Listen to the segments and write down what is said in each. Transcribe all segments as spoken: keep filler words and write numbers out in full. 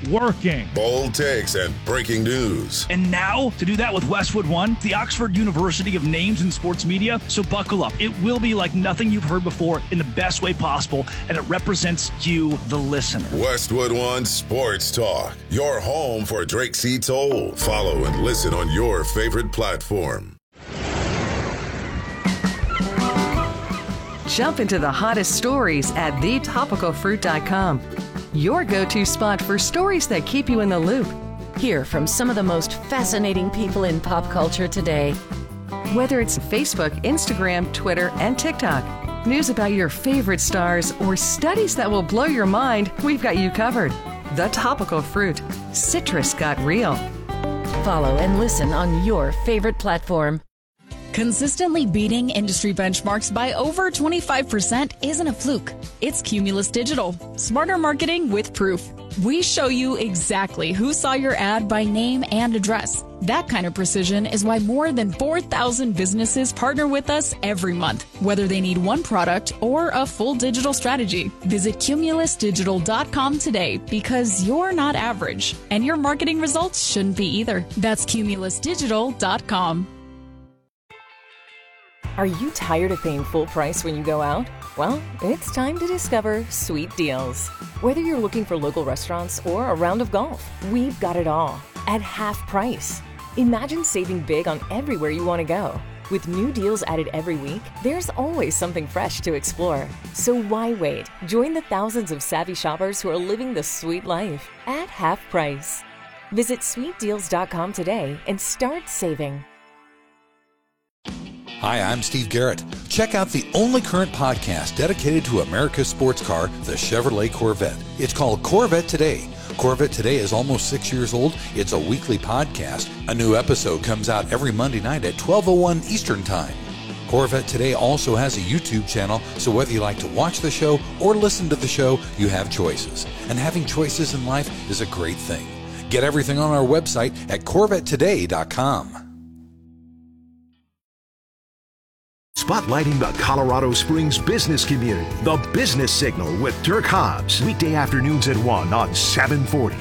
working. Bold takes and breaking news. And now, to do that with Westwood One, the Oxford University of names in sports media. So buckle up. It will be like nothing you've heard before in the best way possible, and it represents you, the listener. Westwood One Sports Talk, your home for Drake C. Toll. Follow and listen on your favorite platform. Jump into the hottest stories at the topical fruit dot com. Your go-to spot for stories that keep you in the loop. Hear from some of the most fascinating people in pop culture today. Whether it's Facebook, Instagram, Twitter, and TikTok, news about your favorite stars, or studies that will blow your mind, we've got you covered. The Topical Fruit. Citrus got real. Follow and listen on your favorite platform. Consistently beating industry benchmarks by over twenty-five percent isn't a fluke. It's Cumulus Digital. Smarter marketing with proof. We show you exactly who saw your ad by name and address. That kind of precision is why more than four thousand businesses partner with us every month, whether they need one product or a full digital strategy. Visit cumulus digital dot com today, because you're not average, and your marketing results shouldn't be either. That's cumulus digital dot com. Are you tired of paying full price when you go out? Well, it's time to discover Sweet Deals. Whether you're looking for local restaurants or a round of golf, we've got it all at half price. Imagine saving big on everywhere you want to go. With new deals added every week, there's always something fresh to explore. So why wait? Join the thousands of savvy shoppers who are living the sweet life at half price. Visit sweet deals dot com today and start saving. Hi, I'm Steve Garrett. Check out the only current podcast dedicated to America's sports car, the Chevrolet Corvette. It's called Corvette Today. Corvette Today is almost six years old. It's a weekly podcast. A new episode comes out every Monday night at twelve oh one Eastern Time. Corvette Today also has a YouTube channel, so whether you like to watch the show or listen to the show, you have choices. And having choices in life is a great thing. Get everything on our website at corvette today dot com. Spotlighting the Colorado Springs business community, The Business Signal with Dirk Hobbs. Weekday afternoons at one on seven forty.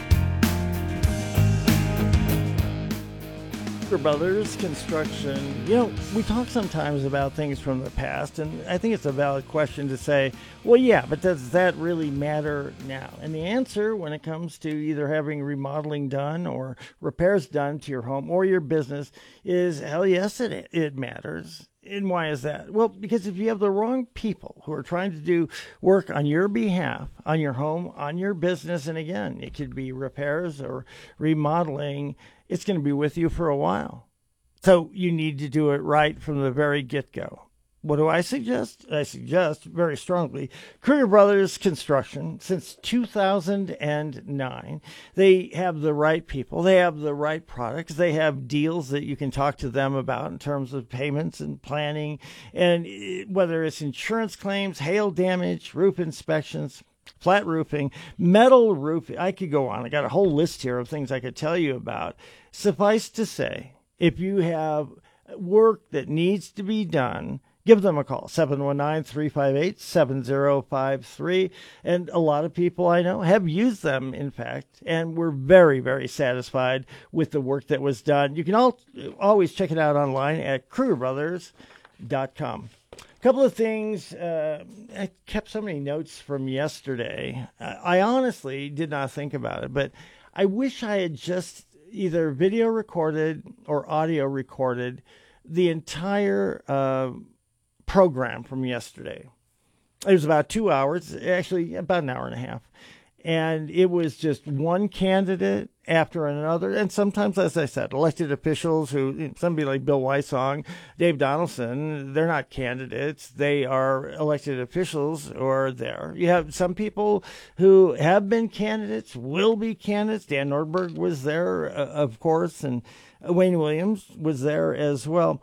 Brothers Construction, you know, we talk sometimes about things from the past, and I think it's a valid question to say, well, yeah, but does that really matter now? And the answer, when it comes to either having remodeling done or repairs done to your home or your business, is hell yes, it, it matters. And why is that? Well, because if you have the wrong people who are trying to do work on your behalf, on your home, on your business, and again, it could be repairs or remodeling, it's going to be with you for a while. So you need to do it right from the very get-go. What do I suggest? I suggest very strongly Kruger Brothers Construction. Since two thousand nine, they have the right people. They have the right products. They have deals that you can talk to them about in terms of payments and planning, and whether it's insurance claims, hail damage, roof inspections, flat roofing, metal roofing. I could go on. I got a whole list here of things I could tell you about. Suffice to say, if you have work that needs to be done, give them a call, seven one nine, three five eight, seven zero five three. And a lot of people I know have used them, in fact, and we're very, very satisfied with the work that was done. You can all, always check it out online at kruger brothers dot com. A couple of things. Uh, I kept so many notes from yesterday. I honestly did not think about it, but I wish I had just either video recorded or audio recorded the entire uh, program from yesterday. It was about two hours, actually about an hour and a half. And it was just one candidate after another. And sometimes, as I said, elected officials who, somebody like Bill Wysong, Dave Donaldson, they're not candidates. They are elected officials who are there. You have some people who have been candidates, will be candidates. Dan Nordberg was there, uh, of course, and Wayne Williams was there as well.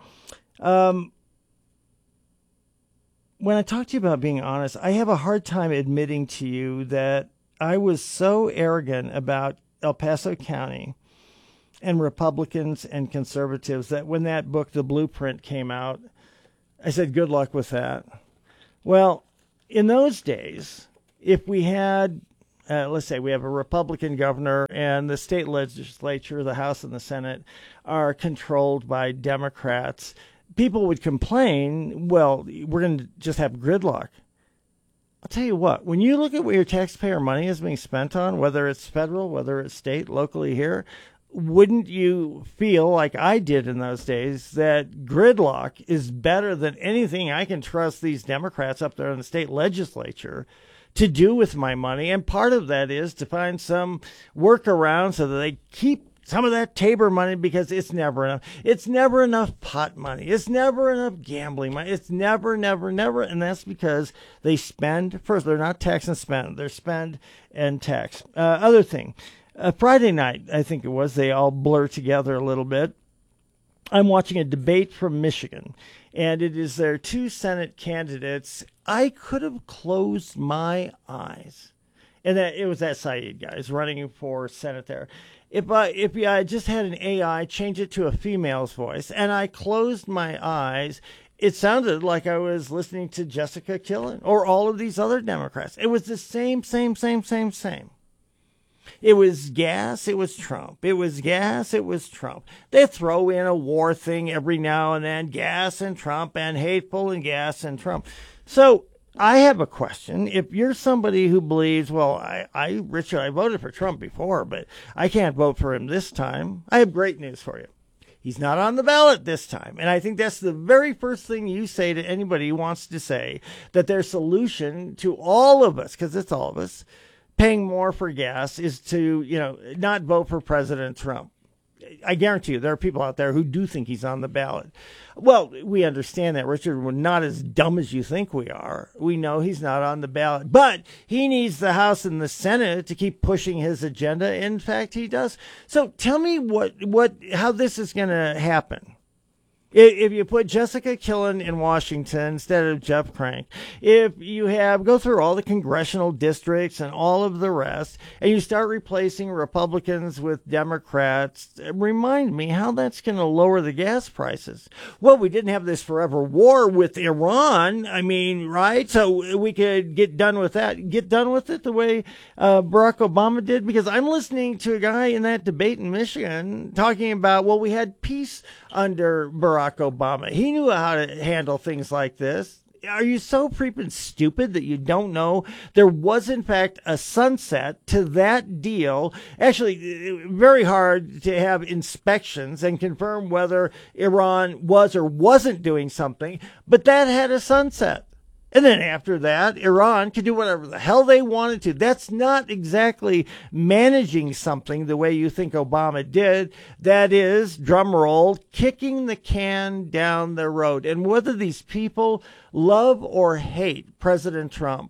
Um, when I talk to you about being honest, I have a hard time admitting to you that I was so arrogant about El Paso County and Republicans and conservatives that when that book, The Blueprint, came out, I said, good luck with that. Well, in those days, if we had uh, let's say we have a Republican governor and the state legislature, the House and the Senate, are controlled by Democrats, people would complain, well, we're going to just have gridlock. I'll tell you what, when you look at what your taxpayer money is being spent on, whether it's federal, whether it's state, locally here, wouldn't you feel like I did in those days that gridlock is better than anything I can trust these Democrats up there in the state legislature to do with my money? And part of that is to find some workaround so that they keep some of that Tabor money, because it's never enough. It's never enough pot money. It's never enough gambling money. It's never, never, never. And that's because they spend first. They're not tax and spend. They're spend and tax. Uh, other thing, uh, Friday night, I think it was, they all blur together a little bit. I'm watching a debate from Michigan, and it is their two Senate candidates. I could have closed my eyes. And that, it was that Saeed guy is running for Senate there. If I, if I just had an A I change it to a female's voice and I closed my eyes, it sounded like I was listening to Jessica Killen or all of these other Democrats. It was the same, same, same, same, same. It was gas, it was Trump. It was gas, it was Trump. They throw in a war thing every now and then, gas and Trump, and hateful and gas and Trump. So I have a question. If you're somebody who believes, well, I, I, Richard, I voted for Trump before, but I can't vote for him this time, I have great news for you. He's not on the ballot this time. And I think that's the very first thing you say to anybody who wants to say that their solution to all of us, because it's all of us, paying more for gas is to, you know, not vote for President Trump. I guarantee you there are people out there who do think he's on the ballot. Well, we understand that, Richard. We're not as dumb as you think we are. We know he's not on the ballot, but he needs the House and the Senate to keep pushing his agenda. In fact, he does. So tell me what, what, how this is going to happen. If you put Jessica Killen in Washington instead of Jeff Crank, if you have, go through all the congressional districts and all of the rest, and you start replacing Republicans with Democrats, remind me how that's going to lower the gas prices. Well, we didn't have this forever war with Iran. I mean, right? So we could get done with that, get done with it the way uh, Barack Obama did, because I'm listening to a guy in that debate in Michigan talking about, well, we had peace under Barack Obama. He knew how to handle things like this. Are you so freaking stupid that you don't know there was, in fact, a sunset to that deal? Actually, very hard to have inspections and confirm whether Iran was or wasn't doing something, but that had a sunset. And then after that, Iran could do whatever the hell they wanted to. That's not exactly managing something the way you think Obama did. That is, drum roll, kicking the can down the road. And whether these people love or hate President Trump,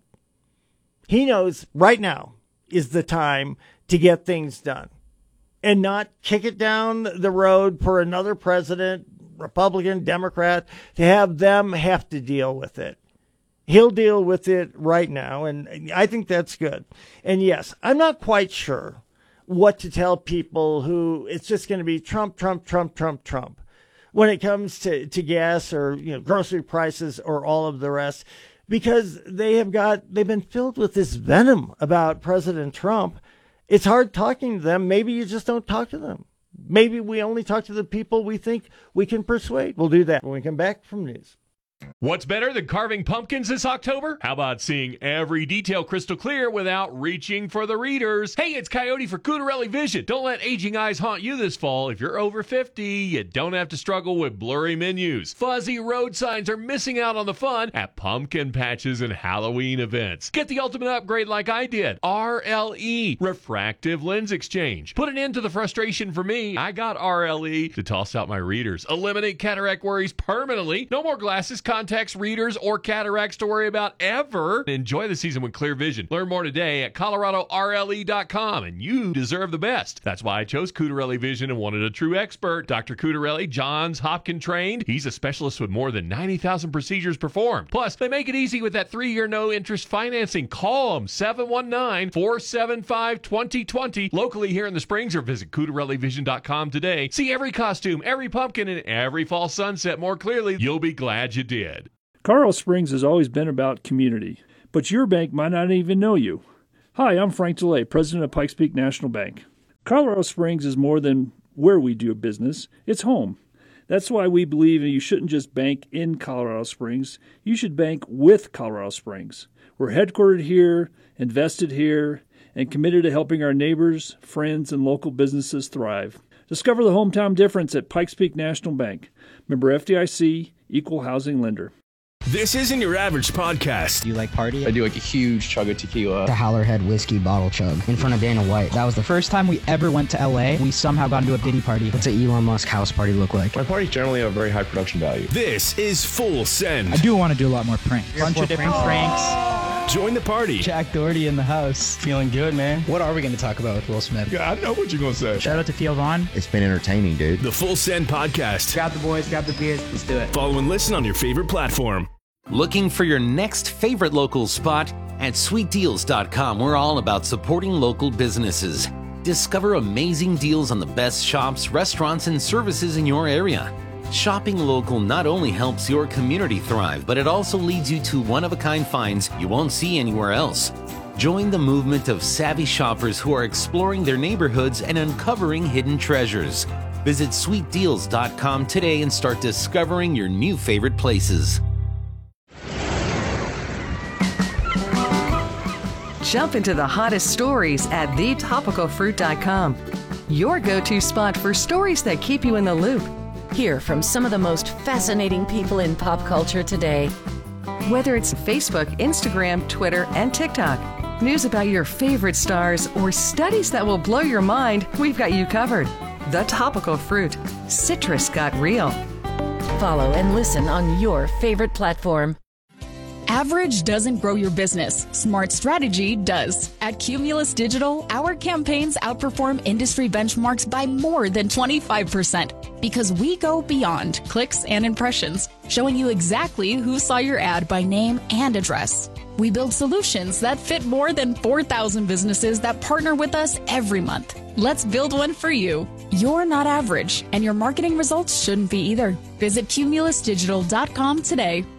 he knows right now is the time to get things done and not kick it down the road for another president, Republican, Democrat, to have them have to deal with it. He'll deal with it right now, and I think that's good. And yes, I'm not quite sure what to tell people who it's just going to be Trump, Trump, Trump, Trump, Trump when it comes to, to gas or, you know, grocery prices or all of the rest, because they have got, they've been filled with this venom about President Trump. It's hard talking to them. Maybe you just don't talk to them. Maybe we only talk to the people we think we can persuade. We'll do that when we come back from news. What's better than carving pumpkins this October? How about seeing every detail crystal clear without reaching for the readers? Hey, it's Coyote for Cutarelli Vision. Don't let aging eyes haunt you this fall. If you're over fifty, you don't have to struggle with blurry menus. Fuzzy road signs are missing out on the fun at pumpkin patches and Halloween events. Get the ultimate upgrade like I did. R L E, Refractive Lens Exchange. Put an end to the frustration for me. I got R L E to toss out my readers. Eliminate cataract worries permanently. No more glasses, contacts, readers, or cataracts to worry about ever. Enjoy the season with clear vision. Learn more today at Colorado R L E dot com, and you deserve the best. That's why I chose Cutarelli Vision and wanted a true expert. Doctor Cutarelli, Johns Hopkins trained. He's a specialist with more than ninety thousand procedures performed. Plus, they make it easy with that three-year no-interest financing. Call them, seven one nine, four seven five, two zero two zero. Locally here in the Springs, or visit Cutarelli Vision dot com today. See every costume, every pumpkin, and every fall sunset more clearly. You'll be glad you did. Coral Springs has always been about community, but your bank might not even know you. Hi, I'm Frank DeLay, president of Pikes Peak National Bank. Colorado Springs is more than where we do business. It's home. That's why we believe you shouldn't just bank in Colorado Springs. You should bank with Colorado Springs. We're headquartered here, invested here, and committed to helping our neighbors, friends, and local businesses thrive. Discover the hometown difference at Pikes Peak National Bank. Member F D I C, Equal Housing Lender. This isn't your average podcast. Do you like party? I do like a huge chug of tequila. The Howlerhead whiskey bottle chug in front of Dana White. That was the first time we ever went to L A. We somehow got into a Diddy party. What's an Elon Musk house party look like? My parties generally have very high production value. This is Full Send. I do want to do a lot more pranks. A bunch of different pranks. Join the party. Jack Doherty in the house. Feeling good, man. What are we going to talk about with Will Smith? Yeah, I know what you're going to say. Shout out to Theo Vaughn. It's been entertaining, dude. The Full Send Podcast. Grab the boys, grab the beers, let's do it. Follow and listen on your favorite platform. Looking for your next favorite local spot? At sweet deals dot com, we're all about supporting local businesses. Discover amazing deals on the best shops, restaurants, and services in your area. Shopping local not only helps your community thrive, but it also leads you to one-of-a-kind finds you won't see anywhere else. Join the movement of savvy shoppers who are exploring their neighborhoods and uncovering hidden treasures. Visit sweet deals dot com today and start discovering your new favorite places. Jump into the hottest stories at the topical fruit dot com. Your go-to spot for stories that keep you in the loop. Hear from some of the most fascinating people in pop culture today. Whether it's Facebook, Instagram, Twitter, and TikTok, news about your favorite stars, or studies that will blow your mind, we've got you covered. The Topical Fruit. Citrus got real. Follow and listen on your favorite platform. Average doesn't grow your business. Smart strategy does. At Cumulus Digital, our campaigns outperform industry benchmarks by more than twenty-five percent because we go beyond clicks and impressions, showing you exactly who saw your ad by name and address. We build solutions that fit more than four thousand businesses that partner with us every month. Let's build one for you. You're not average, and your marketing results shouldn't be either. Visit cumulus digital dot com today.